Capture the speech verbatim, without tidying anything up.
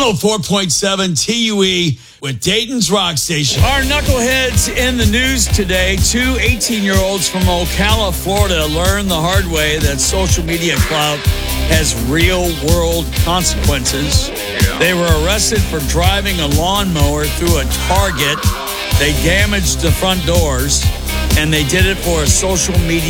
oh four point seven T U E with Dayton's Rock Station. Our knuckleheads in the news today. Two eighteen-year-olds from Ocala, Florida learned the hard way that social media clout has real-world consequences. Yeah. They were arrested for driving a lawnmower through a Target. They damaged the front doors, and they did it for a social media